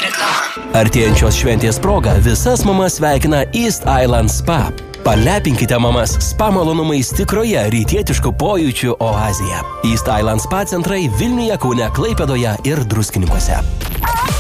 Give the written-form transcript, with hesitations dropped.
Reklama. Artėjančios šventės proga visas mamas sveikina East Island Spa. Palepinkite mamas spa malonumais tikroje rytietiškų pojūčių oazėje. East Island Spa centrai Vilniuje, Kaune, Klaipėdoje ir Druskininkuose.